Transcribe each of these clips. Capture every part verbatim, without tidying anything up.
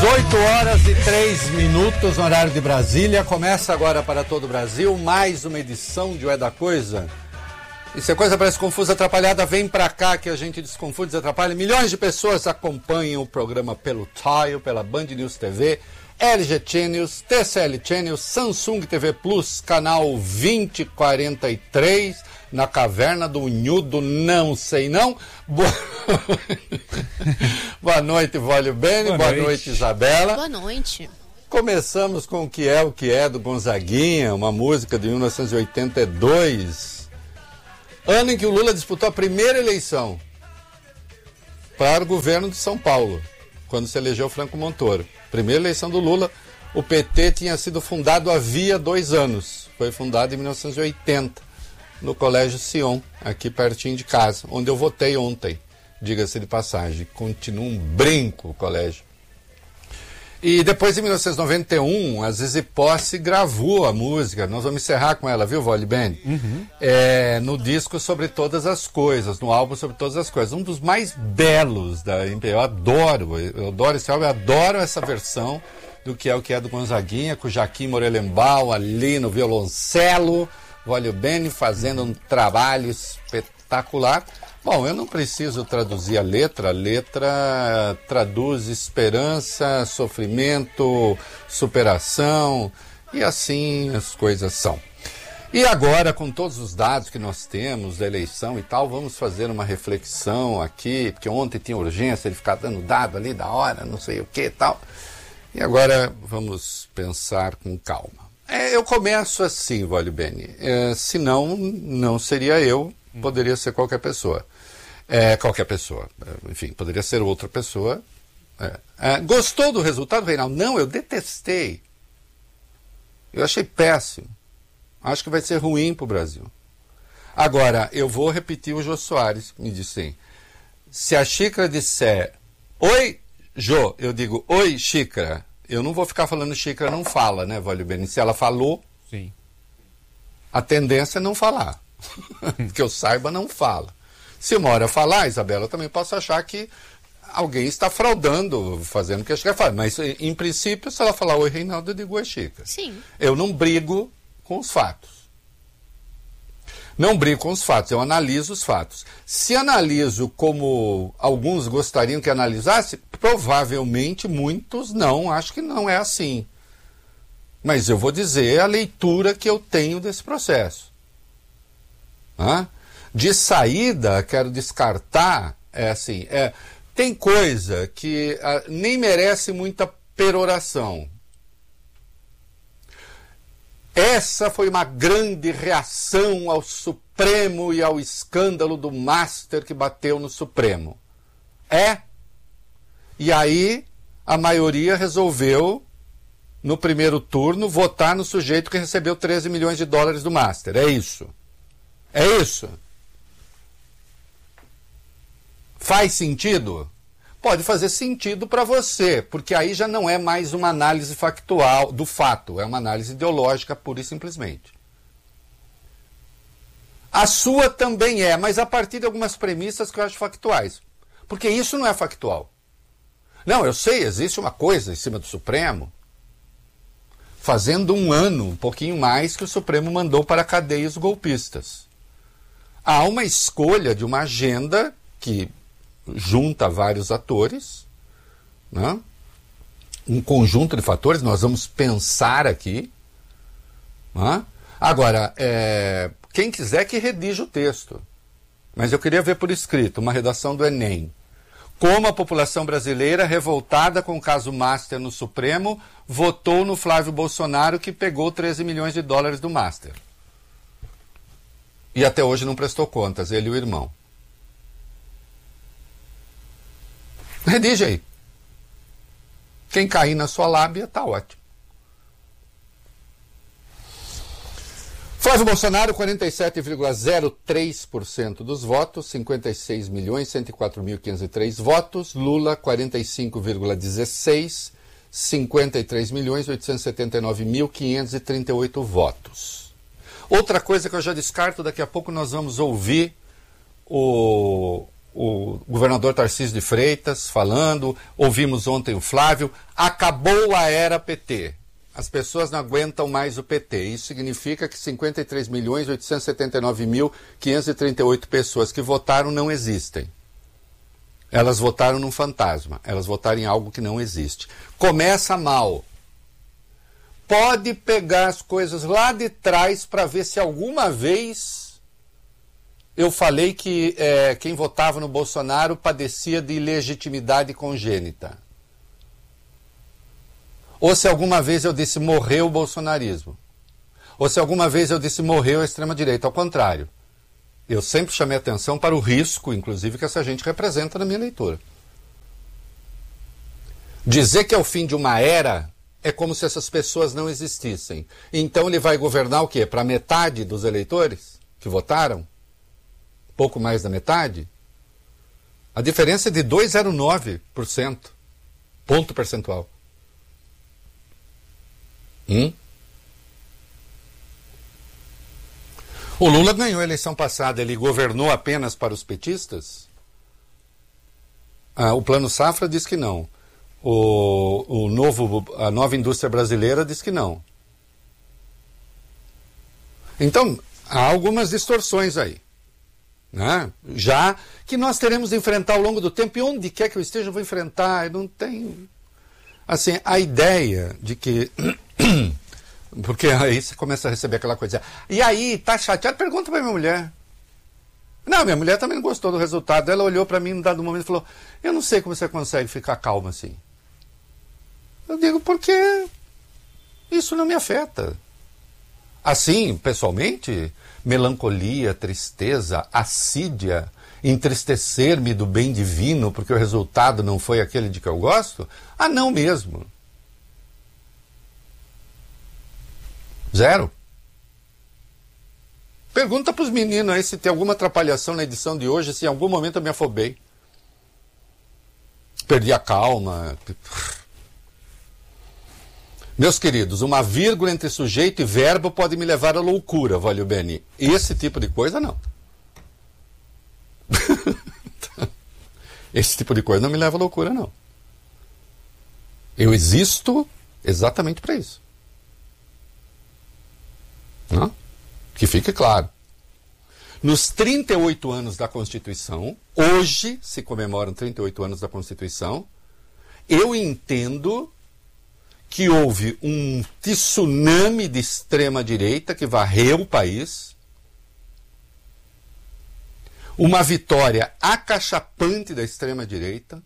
dezoito horas e três minutos no horário de Brasília. Começa agora para todo o Brasil mais uma edição de O É da Coisa. E se a coisa parece confusa, atrapalhada, vem pra cá que a gente desconfunde, desatrapalha. Milhões de pessoas acompanham o programa pelo Tile, pela Band News T V, L G Channels, T C L Channels, Samsung T V Plus, canal vinte quarenta e três, na caverna do Unhudo, não sei não. Boa, Boa noite, Vólio Bene. Boa, Boa noite. noite, Isabela. Boa noite. Começamos com O Que É, O Que É, do Gonzaguinha, uma música de mil novecentos e oitenta e dois. Ano em que o Lula disputou a primeira eleição para o governo de São Paulo, quando se elegeu Franco Montoro. Primeira eleição do Lula, o P T tinha sido fundado havia dois anos. Foi fundado em mil novecentos e oitenta, no Colégio Sion, aqui pertinho de casa, onde eu votei ontem, diga-se de passagem. Continua um brinco o colégio. E depois, em mil novecentos e noventa e um, a Zizi Posse gravou a música. Nós vamos encerrar com ela, viu, Vólio Bene? Uhum. É, no disco Sobre Todas as Coisas, no álbum Sobre Todas as Coisas. Um dos mais belos da M P B. Eu adoro, eu adoro esse álbum, eu adoro essa versão do Que É O Que É do Gonzaguinha, com o Jaquim Morelenbaum ali no violoncelo, Vólio Bene fazendo um trabalho espetacular. Bom, eu não preciso traduzir a letra, a letra traduz esperança, sofrimento, superação, e assim as coisas são. E agora, com todos os dados que nós temos da eleição e tal, vamos fazer uma reflexão aqui, porque ontem tinha urgência de ficar dando dado ali da hora, não sei o que e tal. E agora vamos pensar com calma. É, eu começo assim, Vólio Bene, é, senão não seria eu, poderia ser qualquer pessoa. É, qualquer pessoa, enfim, poderia ser outra pessoa. É. É, gostou do resultado, Reinaldo? Não, eu detestei. Eu achei péssimo. Acho que vai ser ruim para o Brasil. Agora, eu vou repetir o Jô Soares, me disse assim, se a xícara disser, oi, Jô, eu digo, oi, xícara. Eu não vou ficar falando xícara não fala, né, Vólio Bene? Se ela falou, sim, a tendência é não falar. Que eu saiba, não fala. Se uma hora falar, Isabela, eu também posso achar que alguém está fraudando, fazendo o que a xícara faz. Mas, em princípio, se ela falar oi, Reinaldo, eu digo oi, xícara. Sim. Eu não brigo com os fatos. Não brigo com os fatos, eu analiso os fatos. Se analiso como alguns gostariam que analisasse, provavelmente muitos não, acho que não é assim. Mas eu vou dizer a leitura que eu tenho desse processo. Hã? De saída, quero descartar, é assim, é, tem coisa que ah, nem merece muita peroração. Essa foi uma grande reação ao Supremo e ao escândalo do Master que bateu no Supremo. É. E aí a maioria resolveu, no primeiro turno, votar no sujeito que recebeu treze milhões de dólares do Master. É isso. É isso. Faz sentido? Pode fazer sentido para você, porque aí já não é mais uma análise factual do fato, é uma análise ideológica pura e simplesmente. A sua também é, mas a partir de algumas premissas que eu acho factuais. Porque isso não é factual. Não, eu sei, existe uma coisa em cima do Supremo, fazendo um ano, um pouquinho mais, que o Supremo mandou para a cadeia os golpistas. Há uma escolha de uma agenda que junta vários atores, né? Um conjunto de fatores, nós vamos pensar aqui. Né? Agora, é, quem quiser que redija o texto, mas eu queria ver por escrito, uma redação do Enem. Como a população brasileira, revoltada com o caso Master no Supremo, votou no Flávio Bolsonaro, que pegou treze milhões de dólares do Master. E até hoje não prestou contas, ele e o irmão. Redige aí. Quem cair na sua lábia, tá ótimo. Flávio Bolsonaro, quarenta e sete vírgula zero três por cento dos votos, cinquenta e seis milhões cento e quatro mil quinhentos e três votos. Lula, quarenta e cinco vírgula dezesseis, cinquenta e três milhões oitocentos e setenta e nove mil quinhentos e trinta e oito votos. Outra coisa que eu já descarto, daqui a pouco nós vamos ouvir o... o governador Tarcísio de Freitas falando, ouvimos ontem o Flávio, acabou a era P T. As pessoas não aguentam mais o P T. Isso significa que cinquenta e três milhões oitocentos e setenta e nove mil quinhentas e trinta e oito pessoas que votaram não existem. Elas votaram num fantasma. Elas votaram em algo que não existe. Começa mal. Pode pegar as coisas lá de trás para ver se alguma vez eu falei que é, quem votava no Bolsonaro padecia de ilegitimidade congênita. Ou se alguma vez eu disse morreu o bolsonarismo. Ou se alguma vez eu disse morreu a extrema-direita. Ao contrário. Eu sempre chamei atenção para o risco, inclusive, que essa gente representa na minha leitura. Dizer que é o fim de uma era é como se essas pessoas não existissem. Então ele vai governar o quê? Para metade dos eleitores que votaram? Pouco mais da metade? A diferença é de dois vírgula zero nove por cento. Ponto percentual. Hum? O Lula ganhou a eleição passada, ele governou apenas para os petistas? Ah, o Plano Safra diz que não. O, o novo, a nova indústria brasileira diz que não. Então, há algumas distorções aí. Né? Já que nós teremos de enfrentar ao longo do tempo, e onde quer que eu esteja, eu vou enfrentar, não tem... Assim, a ideia de que... Porque aí você começa a receber aquela coisa. E aí, tá chateado? Pergunta pra minha mulher. Não, minha mulher também não gostou do resultado. Ela olhou pra mim num dado momento e falou, eu não sei como você consegue ficar calma assim. Eu digo, porque isso não me afeta. Assim, pessoalmente, melancolia, tristeza, assídia, entristecer-me do bem divino porque o resultado não foi aquele de que eu gosto? Ah, não mesmo. Zero. Pergunta para os meninos aí se tem alguma atrapalhação na edição de hoje, se em algum momento eu me afobei. Perdi a calma. Meus queridos, uma vírgula entre sujeito e verbo pode me levar à loucura, Valeu Beni. Esse tipo de coisa, não. Esse tipo de coisa não me leva à loucura, não. Eu existo exatamente para isso. Não? Que fique claro. Nos trinta e oito anos da Constituição, hoje se comemoram trinta e oito anos da Constituição, eu entendo que houve um tsunami de extrema-direita que varreu o país, uma vitória acachapante da extrema-direita,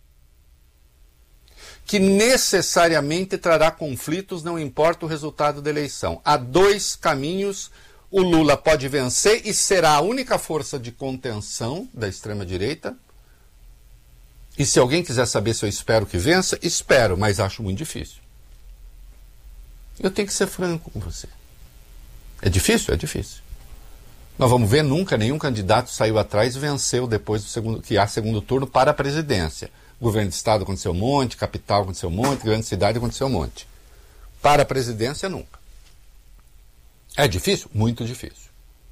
que necessariamente trará conflitos, não importa o resultado da eleição. Há dois caminhos, o Lula pode vencer e será a única força de contenção da extrema-direita. E se alguém quiser saber se eu espero que vença, espero, mas acho muito difícil. Eu tenho que ser franco com você. É difícil? É difícil. Nós vamos ver, nunca nenhum candidato saiu atrás e venceu depois do segundo, que há segundo turno para a presidência. Governo de Estado aconteceu um monte, capital aconteceu um monte, grande cidade aconteceu um monte. Para a presidência, nunca. É difícil? Muito difícil.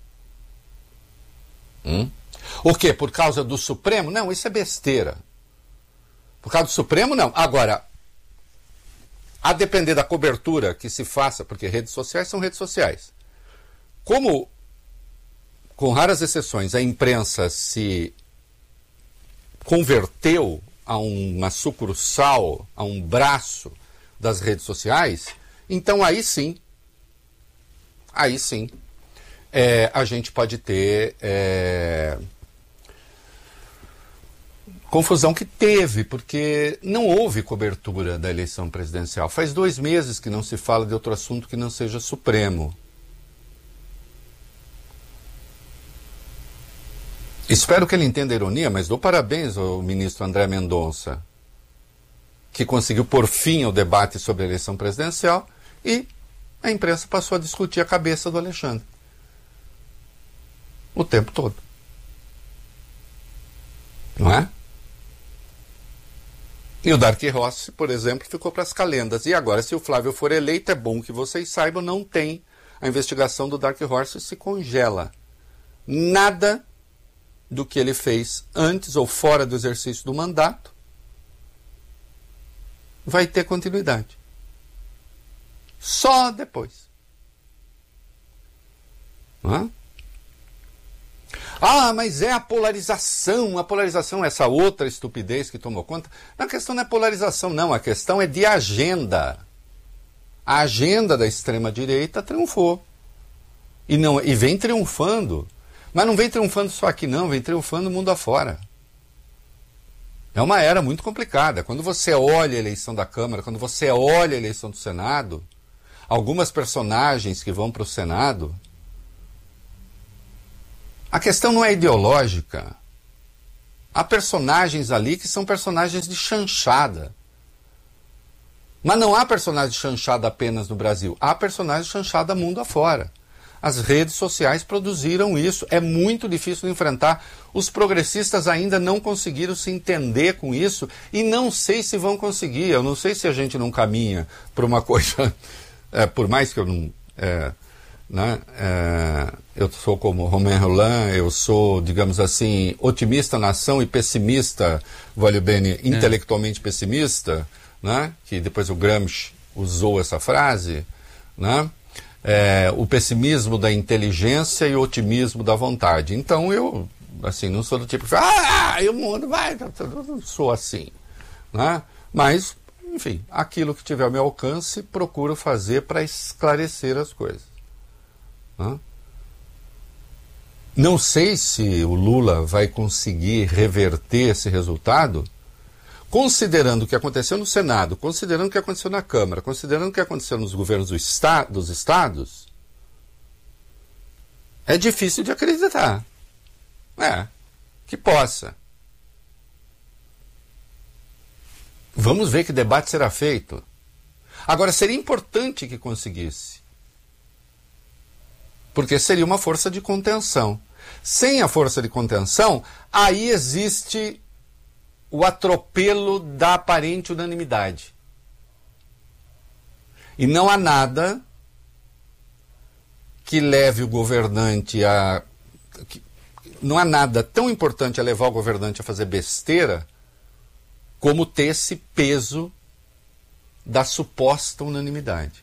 Hum? O quê? Por causa do Supremo? Não, isso é besteira. Por causa do Supremo, não. Agora, a depender da cobertura que se faça, porque redes sociais são redes sociais. Como, com raras exceções, a imprensa se converteu a uma sucursal, a um braço das redes sociais, então aí sim, aí sim, é, a gente pode ter é, confusão que teve, porque não houve cobertura da eleição presidencial. Faz dois meses que não se fala de outro assunto que não seja Supremo. Espero que ele entenda a ironia, mas dou parabéns ao ministro André Mendonça, que conseguiu pôr fim ao debate sobre a eleição presidencial e a imprensa passou a discutir a cabeça do Alexandre. O tempo todo. Não é? E o Dark Rossi, por exemplo, ficou para as calendas. E agora, se o Flávio for eleito, é bom que vocês saibam, não tem. A investigação do Dark Rossi se congela. Nada do que ele fez antes ou fora do exercício do mandato vai ter continuidade. Só depois. Hã? Ah, mas é a polarização, a polarização, essa outra estupidez que tomou conta. A questão não é polarização, não, a questão é de agenda. A agenda da extrema-direita triunfou. E, não, e vem triunfando. Mas não vem triunfando só aqui, não, vem triunfando o mundo afora. É uma era muito complicada. Quando você olha a eleição da Câmara, quando você olha a eleição do Senado, algumas personagens que vão para o Senado, a questão não é ideológica. Há personagens ali que são personagens de chanchada. Mas não há personagem de chanchada apenas no Brasil. Há personagem de chanchada mundo afora. As redes sociais produziram isso. É muito difícil de enfrentar. Os progressistas ainda não conseguiram se entender com isso e não sei se vão conseguir. Eu não sei se a gente não caminha para uma coisa... É, por mais que eu não... É, né, é, eu sou como Romain Rolland, eu sou, digamos assim, otimista na ação e pessimista, voglio bene, intelectualmente é. pessimista, né, que depois o Gramsci usou essa frase, né, é, o pessimismo da inteligência e o otimismo da vontade. Então eu, assim, não sou do tipo que fala, ah, e o mundo vai, eu não sou assim, né, mas, enfim, aquilo que tiver ao meu alcance, procuro fazer para esclarecer as coisas. Não sei se o Lula vai conseguir reverter esse resultado, considerando o que aconteceu no Senado, considerando o que aconteceu na Câmara, considerando o que aconteceu nos governos do esta- dos estados. É difícil de acreditar. É, que possa. Vamos ver que debate será feito. Agora, seria importante que conseguisse. Porque seria uma força de contenção. Sem a força de contenção, aí existe o atropelo da aparente unanimidade. E não há nada que leve o governante a... Que, não há nada tão importante a levar o governante a fazer besteira como ter esse peso da suposta unanimidade.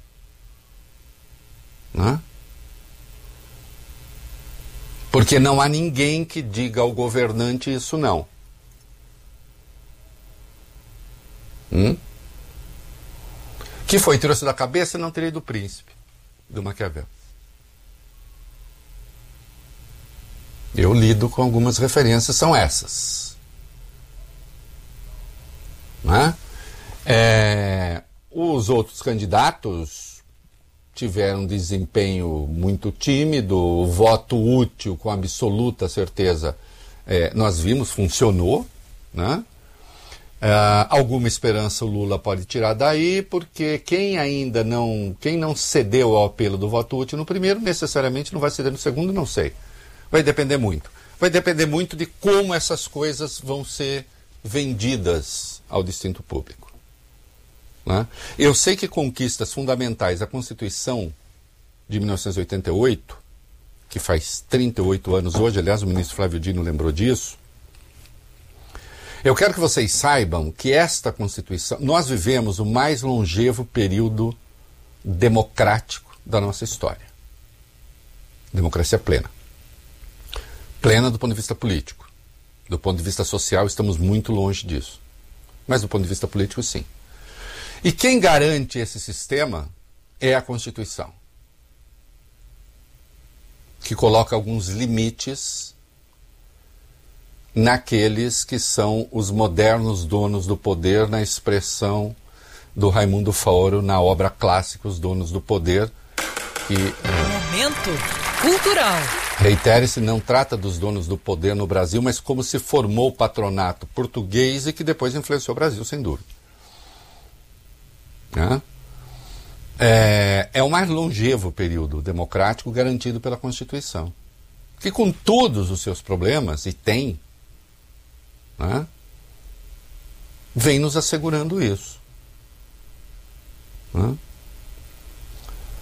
Não é? Porque não há ninguém que diga ao governante isso não. Hum? Que foi, tirou-se da cabeça, não teria do príncipe, do Maquiavel. Eu lido com algumas referências, são essas. Não é? É, os outros candidatos tiveram um desempenho muito tímido, o voto útil com absoluta certeza, é, nós vimos, funcionou, né? É, alguma esperança o Lula pode tirar daí, porque quem ainda não, quem não cedeu ao apelo do voto útil no primeiro, necessariamente não vai ceder no segundo, não sei. Vai depender muito. Vai depender muito de como essas coisas vão ser vendidas ao distinto público. Né? Eu sei que conquistas fundamentais, a Constituição de mil novecentos e oitenta e oito, que faz trinta e oito anos hoje, aliás o ministro Flávio Dino lembrou disso, eu quero que vocês saibam que esta Constituição, nós vivemos o mais longevo período democrático da nossa história. Democracia plena. Plena do ponto de vista político. Do ponto de vista social, estamos muito longe disso. Mas do ponto de vista político, sim. E quem garante esse sistema é a Constituição, que coloca alguns limites naqueles que são os modernos donos do poder, na expressão do Raimundo Faoro na obra clássica Os Donos do Poder, que... É, Momento cultural. Reitere-se, não trata dos donos do poder no Brasil, mas como se formou o patronato português e que depois influenciou o Brasil, sem dúvida. É, é o mais longevo período democrático garantido pela Constituição, que com todos os seus problemas, e tem, né, vem nos assegurando isso. Né?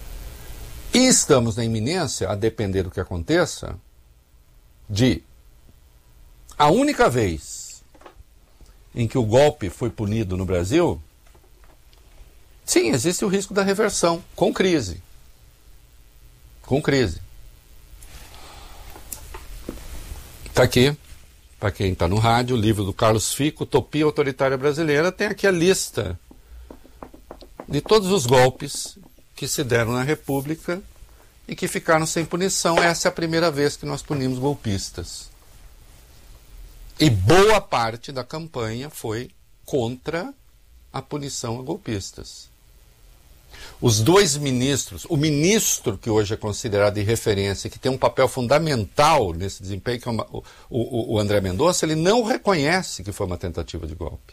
E estamos na iminência, a depender do que aconteça, de A única vez em que o golpe foi punido no Brasil, sim, existe o risco da reversão, com crise. Com crise. Está aqui, para quem está no rádio, o livro do Carlos Fico, Utopia Autoritária Brasileira, tem aqui a lista de todos os golpes que se deram na República e que ficaram sem punição. Essa é a primeira vez que nós punimos golpistas. E boa parte da campanha foi contra a punição a golpistas. Os dois ministros, o ministro que hoje é considerado de referência, que tem um papel fundamental nesse desempenho, que é uma, o, o, o André Mendonça, ele não reconhece que foi uma tentativa de golpe.